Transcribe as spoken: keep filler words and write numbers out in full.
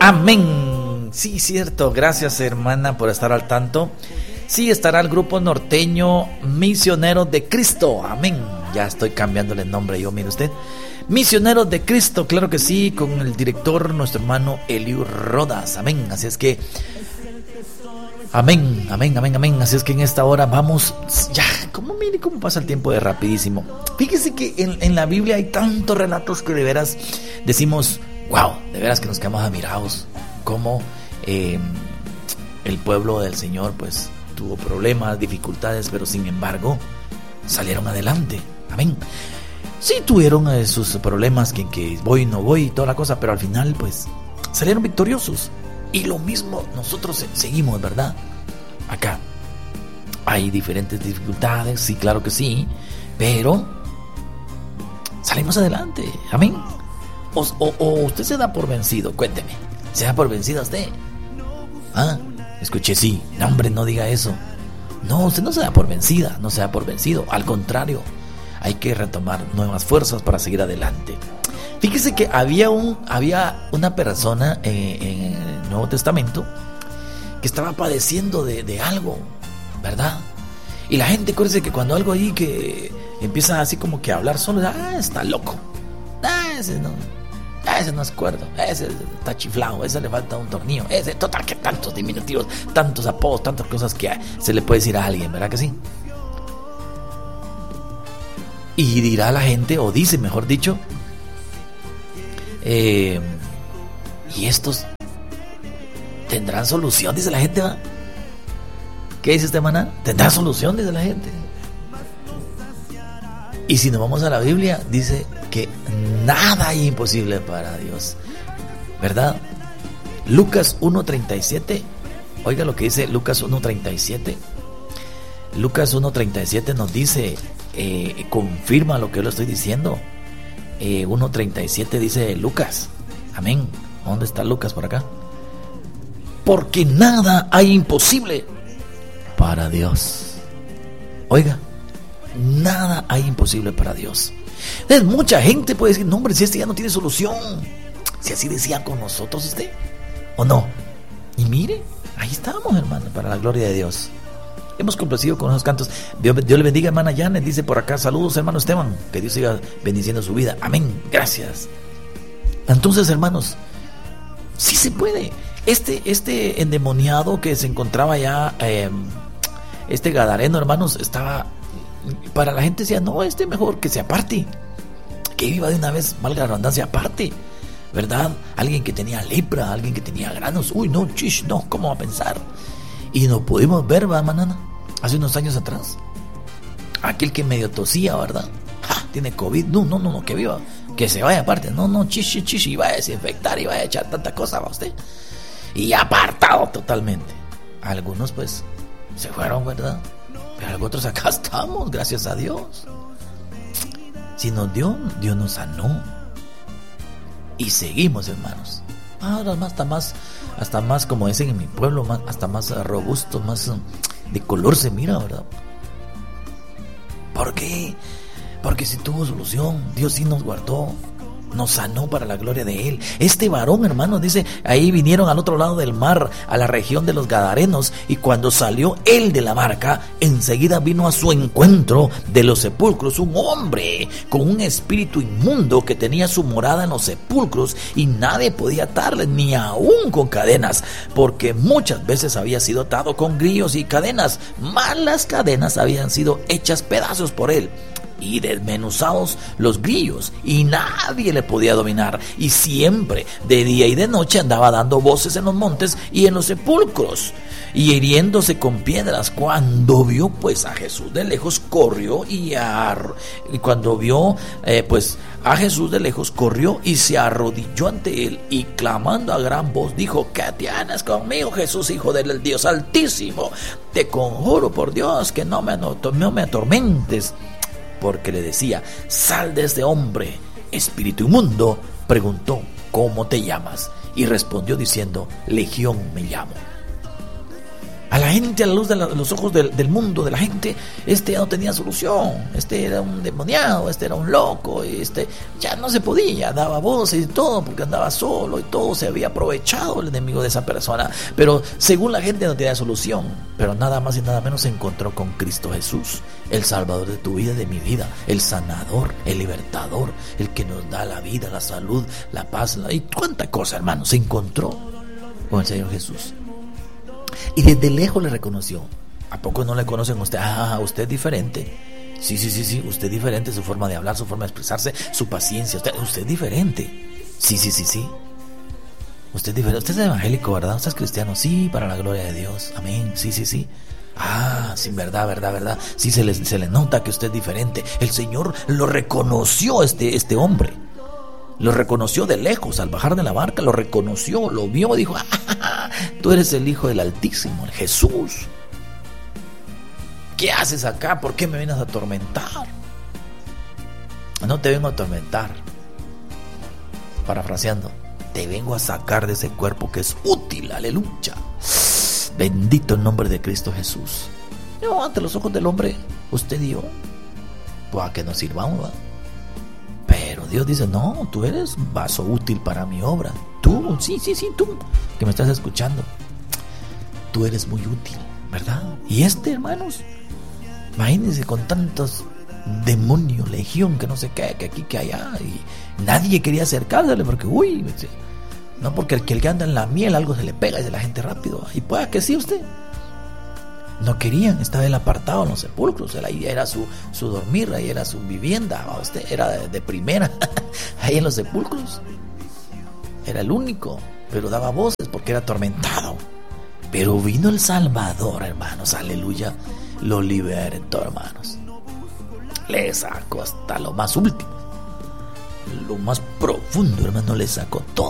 Amén. Sí, cierto. Gracias, hermana, por estar al tanto. Sí, estará el grupo norteño Misioneros de Cristo. Amén. Ya estoy cambiándole el nombre yo, mire usted. Misioneros de Cristo, claro que sí, con el director, nuestro hermano Eliu Rodas. Amén. Así es que Amén, amén, amén, amén. Así es que en esta hora vamos, ya, como mire cómo pasa el tiempo de rapidísimo. Fíjese que en, en la Biblia hay tantos relatos que de veras decimos, wow, de veras que nos quedamos admirados. Cómo eh, el pueblo del Señor pues tuvo problemas, dificultades, pero sin embargo salieron adelante. Amén. Sí tuvieron eh, sus problemas, que, que voy, no voy y toda la cosa, pero al final pues salieron victoriosos. Y lo mismo nosotros seguimos, ¿verdad? Acá hay diferentes dificultades, sí, claro que sí, pero salimos adelante, amén. O, o, o usted se da por vencido, cuénteme, ¿se da por vencido usted? Ah, escuché, sí, no, hombre, no diga eso. No, usted no se da por vencida, no se da por vencido, al contrario, hay que retomar nuevas fuerzas para seguir adelante. Fíjese que había un había una persona eh, en el Nuevo Testamento que estaba padeciendo de, de algo, ¿verdad? Y la gente, acuérdese que cuando algo ahí que empieza así como que a hablar solo, ah, está loco, ah, ese no, ah, ese no es cuerdo, ese está chiflado, ese le falta un tornillo, ese, total, que tantos diminutivos, tantos apodos, tantas cosas que se le puede decir a alguien, ¿verdad que sí? Y dirá la gente, o dice, mejor dicho, Eh, y estos tendrán solución, dice la gente, ¿va? ¿Qué dice este maná? Tendrán solución, dice la gente. Y si nos vamos a la Biblia, dice que nada hay imposible para Dios, ¿verdad? Lucas uno treinta y siete. Oiga lo que dice Lucas uno treinta y siete. Lucas uno treinta y siete nos dice, eh, confirma lo que yo le estoy diciendo. Eh, uno treinta y siete dice Lucas. Amén. ¿Dónde está Lucas por acá? Porque nada hay imposible para Dios. Oiga, nada hay imposible para Dios. Entonces, mucha gente puede decir, no, hombre, si este ya no tiene solución. Si así decía con nosotros usted, ¿o no? Y mire, ahí estamos, hermano, para la gloria de Dios. Hemos complacido con esos cantos. Dios, Dios le bendiga, hermana Janet. Dice por acá, saludos, hermano Esteban. Que Dios siga bendiciendo su vida. Amén. Gracias. Entonces, hermanos, sí se puede. Este, este endemoniado que se encontraba ya, eh, este gadareno, hermanos, estaba, para la gente decía, no, este mejor que se aparte, que viva de una vez, valga la redundancia, aparte, ¿verdad? Alguien que tenía lepra, alguien que tenía granos. Uy, no, chish, no, ¿cómo va a pensar? Y nos pudimos ver, ¿verdad, manana? Hace unos años atrás. Aquel que medio tosía, ¿verdad? ¡Ja! Tiene COVID. No, no, no, no, que viva. Que se vaya aparte. No, no, chichi, chichi. Y vaya a desinfectar y vaya a echar tanta cosa a usted. Y apartado totalmente. Algunos, pues, se fueron, ¿verdad? Pero otros acá estamos, gracias a Dios. Si nos dio, Dios nos sanó. Y seguimos, hermanos. Ahora más, hasta más, hasta más, como dicen en mi pueblo, más, hasta más robusto, más de color se mira, ¿verdad? ¿Por qué? Porque si tuvo solución, Dios sí nos guardó, nos sanó para la gloria de Él. Este varón, hermano, dice, ahí vinieron al otro lado del mar, a la región de los Gadarenos, y cuando salió él de la barca, enseguida vino a su encuentro de los sepulcros un hombre con un espíritu inmundo que tenía su morada en los sepulcros, y nadie podía atarle, ni aún con cadenas, porque muchas veces había sido atado con grillos y cadenas, mas las cadenas habían sido hechas pedazos por él y desmenuzados los grillos, y nadie le podía dominar, y siempre de día y de noche andaba dando voces en los montes y en los sepulcros, y hiriéndose con piedras. Cuando vio pues a Jesús de lejos, corrió y, ar- y cuando vio eh, pues a Jesús de lejos, corrió y se arrodilló ante él, y clamando a gran voz dijo: ¿qué tienes conmigo, Jesús, hijo del Dios Altísimo? Te conjuro por Dios que no me, no, no me atormentes. Porque le decía: sal de este hombre. Espíritu inmundo preguntó: ¿cómo te llamas? Y respondió diciendo: Legión me llamo. A la gente, a la luz de, la, de los ojos del, del mundo, de la gente, este ya no tenía solución. Este era un demoniado, este era un loco, este ya no se podía, daba voces y todo porque andaba solo y todo. Se había aprovechado el enemigo de esa persona. Pero según la gente no tenía solución. Pero nada más y nada menos se encontró con Cristo Jesús, el Salvador de tu vida y de mi vida, el sanador, el libertador, el que nos da la vida, la salud, la paz, la... y cuánta cosa, hermano. Se encontró con el Señor Jesús. Y desde lejos le reconoció. ¿A poco no le conocen a usted? Ah, usted es diferente. Sí, sí, sí, sí, usted es diferente. Su forma de hablar, su forma de expresarse, su paciencia. Usted, usted es diferente. Sí, sí, sí, sí. Usted es diferente. Usted es evangélico, ¿verdad? Usted es cristiano. Sí, para la gloria de Dios. Amén. Sí, sí, sí. Ah, sí, verdad, verdad, verdad. Sí, se le, se le nota que usted es diferente. El Señor lo reconoció este, este hombre. Lo reconoció de lejos, al bajar de la barca, lo reconoció, lo vio, dijo, ¡ah, tú eres el Hijo del Altísimo, el Jesús! ¿Qué haces acá? ¿Por qué me vienes a atormentar? No te vengo a atormentar. Parafraseando, te vengo a sacar de ese cuerpo que es útil, aleluya. Bendito el nombre de Cristo Jesús. No, ante los ojos del hombre, usted y yo, pues a que nos sirvamos, ¿va? Pero Dios dice, no, tú eres vaso útil para mi obra. Tú, sí, sí, sí, tú, que me estás escuchando. Tú eres muy útil, ¿verdad? Y este, hermanos, imagínense con tantos demonios, legión, que no sé qué, que aquí, que allá. Y nadie quería acercársele porque, uy, no, porque el que, el que anda en la miel algo se le pega y de la gente rápido. Y pueda que sí usted. No querían, estaba él apartado en los sepulcros. Él ahí era su, su dormir, ahí era su vivienda. Usted era de, de primera, ahí en los sepulcros. Era el único, pero daba voces porque era atormentado. Pero vino el Salvador, hermanos, aleluya. Lo libertó, hermanos. Le sacó hasta lo más último, lo más profundo, hermano, le sacó todo.